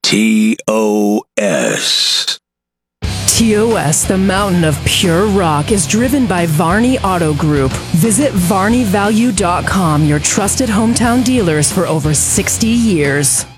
TOS. TOS, the mountain of pure rock, is driven by Varney Auto Group. Visit VarneyValue.com, your trusted hometown dealers for over 60 years.